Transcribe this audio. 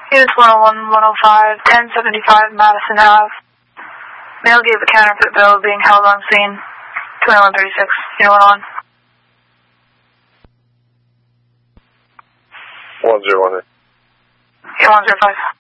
Units 101, 105, 1075 Madison Ave. Male gave a counterfeit bill being held on scene. 2136. Unit 101. 101. Yeah, 105.